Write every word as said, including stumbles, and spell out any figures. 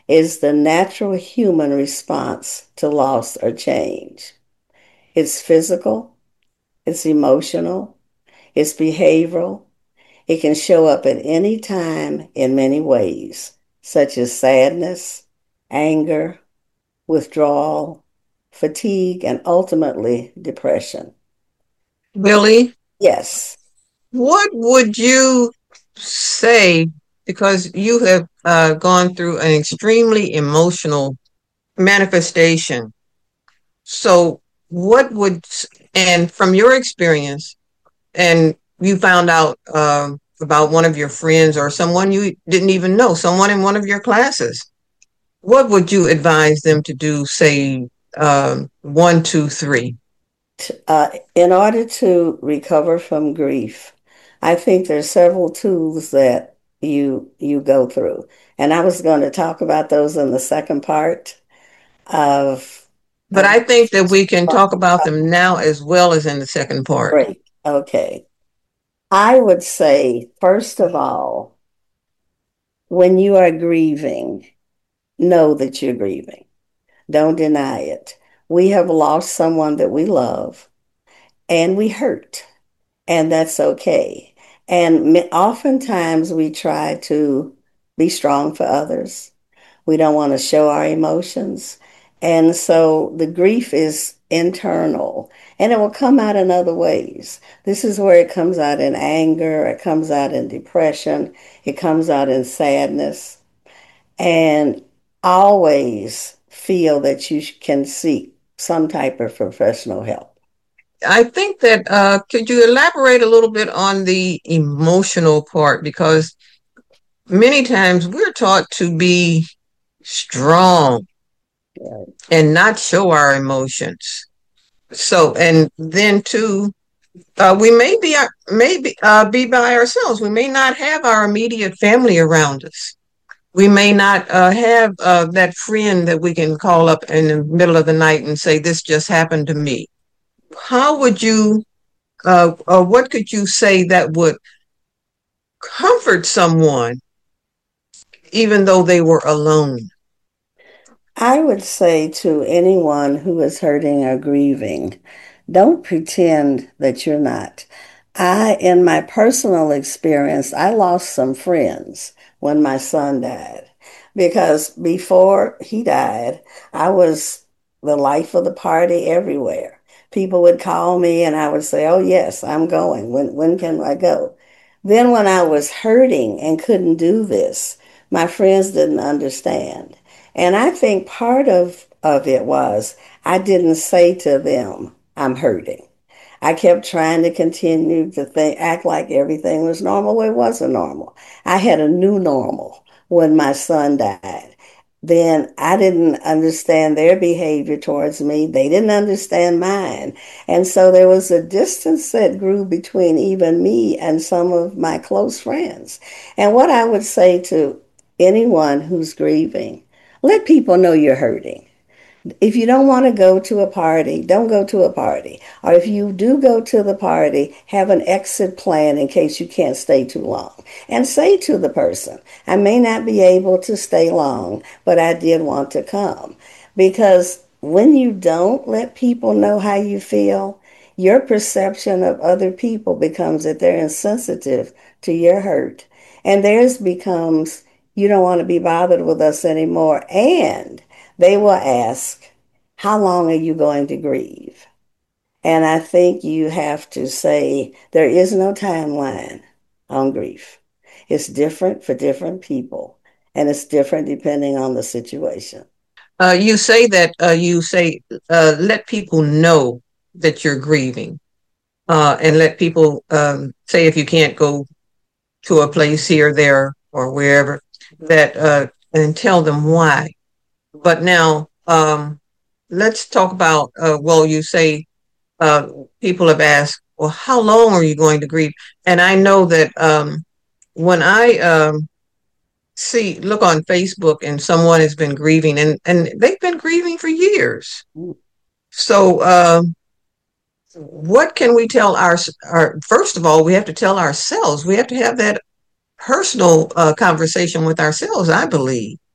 is the natural human response to loss or change. It's physical, it's emotional, it's behavioral. It can show up at any time in many ways, such as sadness, anger, withdrawal, fatigue, and ultimately depression. Billy, Yes. what would you say, because you have uh, gone through an extremely emotional manifestation? So, what would, and from your experience, and you found out um, about one of your friends or someone you didn't even know, someone in one of your classes, what would you advise them to do, say, um, one, two, three? Uh, in order to recover from grief, I think there's several tools that you you go through. And I was going to talk about those in the second part of But of I think that we can talk about them now as well as in the second part. Great. Okay. I would say, first of all, when you are grieving, know that you're grieving. Don't deny it. We have lost someone that we love and we hurt, and that's okay. And oftentimes we try to be strong for others. We don't want to show our emotions. And so the grief is internal and it will come out in other ways. This is where it comes out in anger, it comes out in depression, it comes out in sadness. And always feel that you can seek some type of professional help. I think that, uh, could you elaborate a little bit on the emotional part? Because many times we're taught to be strong Right. and not show our emotions. So, and then too, uh, we may be, uh, maybe uh, be by ourselves. We may not have our immediate family around us. We may not uh, have uh, that friend that we can call up in the middle of the night and say, "This just happened to me." How would you, uh, or what could you say that would comfort someone even though they were alone? I would say to anyone who is hurting or grieving, don't pretend that you're not. I, in my personal experience, I lost some friends when my son died because before he died, I was the life of the party everywhere. People would call me and I would say, "Oh, yes, I'm going. When, when can I go?" Then, when I was hurting and couldn't do this, my friends didn't understand. And I think part of, of it was I didn't say to them, "I'm hurting." I kept trying to continue to think, act like everything was normal where it wasn't normal. I had a new normal when my son died. Then I didn't understand their behavior towards me. They didn't understand mine. And so there was a distance that grew between even me and some of my close friends. And what I would say to anyone who's grieving, let people know you're hurting. If you don't want to go to a party, don't go to a party. Or if you do go to the party, have an exit plan in case you can't stay too long. And say to the person, "I may not be able to stay long, but I did want to come." Because when you don't let people know how you feel, your perception of other people becomes that they're insensitive to your hurt. And theirs becomes, "You don't want to be bothered with us anymore." And they will ask, "How long are you going to grieve?" And I think you have to say there is no timeline on grief. It's different for different people, and it's different depending on the situation. Uh, you say that uh, you say uh, let people know that you're grieving, uh, and let people um, say if you can't go to a place here, there, or wherever, that uh, and tell them why. But now, um, let's talk about. Uh, well, you say uh, people have asked, "Well, how long are you going to grieve?" And I know that um, when I um, see look on Facebook and someone has been grieving, and and they've been grieving for years. So, uh, what can we tell our, our? First of all, we have to tell ourselves. We have to have that personal uh, conversation with ourselves, I believe.